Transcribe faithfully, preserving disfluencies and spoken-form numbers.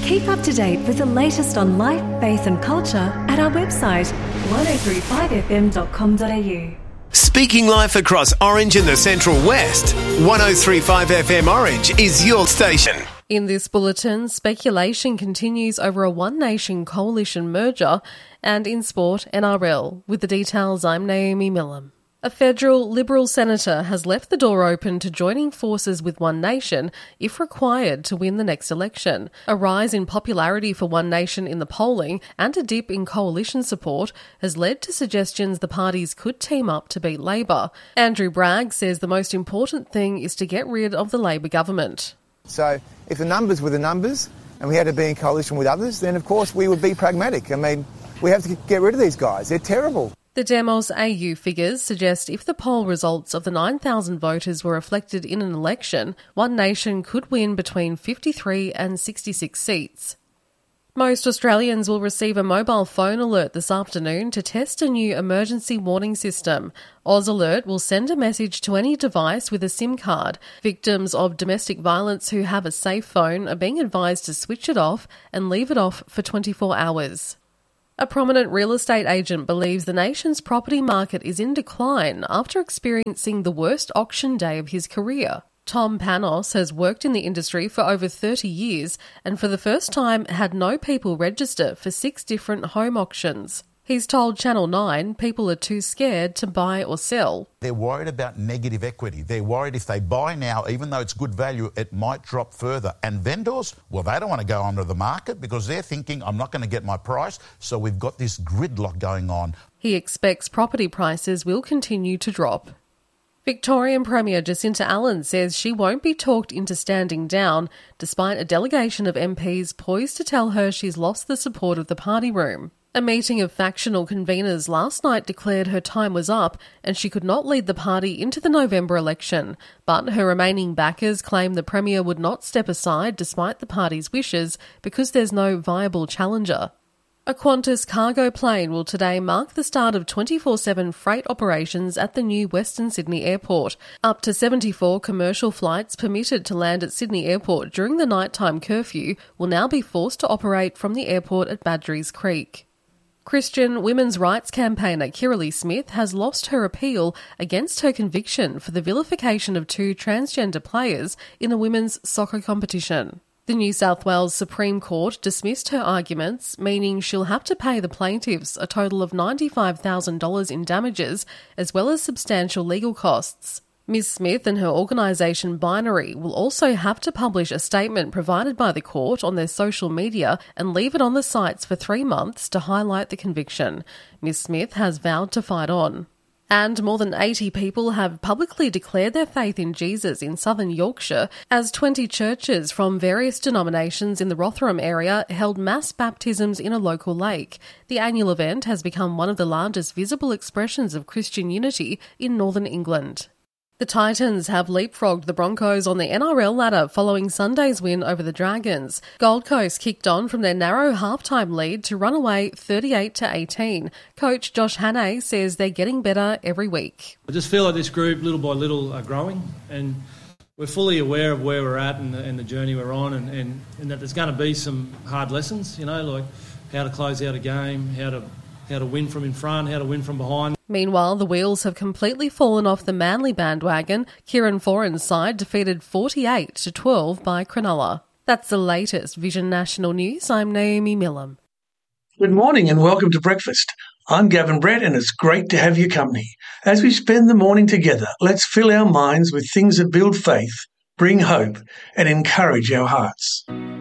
Keep up to date with the latest on life, faith and culture at our website one oh three five f m dot com dot a u. Speaking life across Orange and the Central West, one oh three point five F M Orange is your station. In this bulletin, speculation continues over a One Nation coalition merger, and in sport, N R L. With the details, I'm Naomi Millam. A federal Liberal senator has left the door open to joining forces with One Nation if required to win the next election. A rise in popularity for One Nation in the polling and a dip in coalition support has led to suggestions the parties could team up to beat Labor. Andrew Bragg says the most important thing is to get rid of the Labor government. So if the numbers were the numbers and we had to be in coalition with others, then of course we would be pragmatic. I mean, we have to get rid of these guys. They're terrible. The Demos A U figures suggest if the poll results of the nine thousand voters were reflected in an election, One Nation could win between fifty-three and sixty-six seats. Most Australians will receive a mobile phone alert this afternoon to test a new emergency warning system. Oz Alert will send a message to any device with a SIM card. Victims of domestic violence who have a safe phone are being advised to switch it off and leave it off for twenty-four hours. A prominent real estate agent believes the nation's property market is in decline after experiencing the worst auction day of his career. Tom Panos has worked in the industry for over thirty years and for the first time had no people register for six different home auctions. He's told Channel nine people are too scared to buy or sell. They're worried about negative equity. They're worried if they buy now, even though it's good value, it might drop further. And vendors, well, they don't want to go onto the market because they're thinking, I'm not going to get my price. So we've got this gridlock going on. He expects property prices will continue to drop. Victorian Premier Jacinta Allen says she won't be talked into standing down, despite a delegation of M Ps poised to tell her she's lost the support of the party room. A meeting of factional conveners last night declared her time was up and she could not lead the party into the November election, but her remaining backers claim the Premier would not step aside despite the party's wishes because there's no viable challenger. A Qantas cargo plane will today mark the start of twenty-four seven freight operations at the new Western Sydney Airport. Up to seventy-four commercial flights permitted to land at Sydney Airport during the nighttime curfew will now be forced to operate from the airport at Badgerys Creek. Christian women's rights campaigner Kirralie Smith has lost her appeal against her conviction for the vilification of two transgender players in a women's soccer competition. The New South Wales Supreme Court dismissed her arguments, meaning she'll have to pay the plaintiffs a total of ninety-five thousand dollars in damages, as well as substantial legal costs. Miz Smith and her organisation Binary will also have to publish a statement provided by the court on their social media and leave it on the sites for three months to highlight the conviction. Miz Smith has vowed to fight on. And more than eighty people have publicly declared their faith in Jesus in southern Yorkshire as twenty churches from various denominations in the Rotherham area held mass baptisms in a local lake. The annual event has become one of the largest visible expressions of Christian unity in northern England. The Titans have leapfrogged the Broncos on the N R L ladder following Sunday's win over the Dragons. Gold Coast kicked on from their narrow halftime lead to run away thirty-eight to eighteen. Coach Josh Hannay says they're getting better every week. I just feel like this group, little by little, are growing, and we're fully aware of where we're at and the, and the journey we're on, and, and, and that there's going to be some hard lessons, you know, like how to close out a game, how to how to win from in front, how to win from behind. Meanwhile, the wheels have completely fallen off the Manly bandwagon. Kieran Foran's side defeated forty-eight to twelve by Cronulla. That's the latest Vision National News. I'm Naomi Millam. Good morning and welcome to breakfast. I'm Gavin Brett and it's great to have your company. As we spend the morning together, let's fill our minds with things that build faith, bring hope and encourage our hearts.